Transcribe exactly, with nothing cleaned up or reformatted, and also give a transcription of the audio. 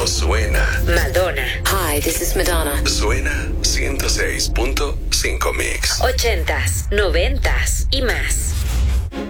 no suena. Madonna. Hi, this is Madonna. Suena ciento seis punto cinco Mix. Ochentas, noventas y más.